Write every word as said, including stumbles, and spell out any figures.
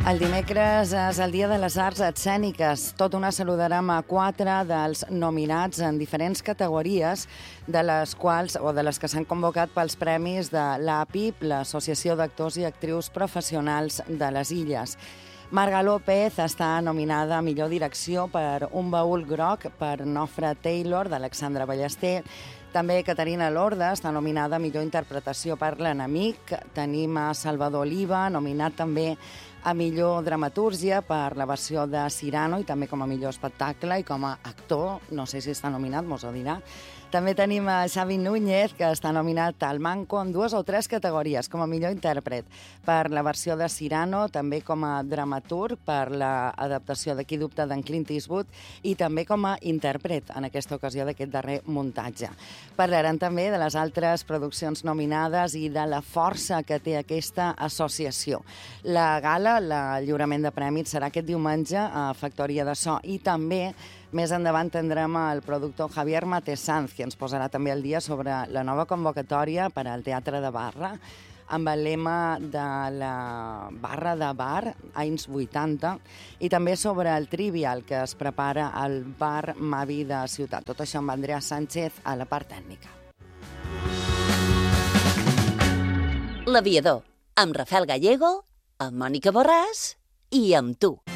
El dimecres és el Dia de les Arts Escèniques. Tot una saludarem a quatre dels nominats en diferents categories, de les quals o de les que s'han convocat pels premis de l'A P I P, l'Associació d'Actors i Actrius Professionals de les Illes. Marga López està nominada a millor direcció per Un baúl groc per Nofre Taylor, d'Alexandra Ballester. També Caterina Lorda està nominada a millor interpretació per L'enemic. Tenim a Salvador Oliva, nominat també a millor dramatúrgia per la versió de Cyrano i també com a millor espectacle i com a actor, no sé si està nominat, mos ho dirà. També tenim a Xavi Núñez, que està nominat al Manco en dues o tres categories, com a millor intèrpret per la versió de Cyrano, també com a dramaturg per l'adaptació de Qui dubta d'en Clint Eastwood i també com a intèrpret en aquesta ocasió d'aquest darrer muntatge. Parlarem també de les altres produccions nominades i de la força que té aquesta associació. La gala, el lliurament de prèmits, serà aquest diumenge a Factoria de So i també més endavant tindrem el productor Javier Matesanz, que ens posarà també al dia sobre la nova convocatòria per al Teatre de Barra, amb el lema de la Barra de Bar, anys vuitanta, i també sobre el Trivial, que es prepara al Bar Mavi de Ciutat. Tot això amb Andrea Sánchez a la part tècnica. L'Aviador, amb Rafael Gallego, amb Mònica Borràs i amb tu.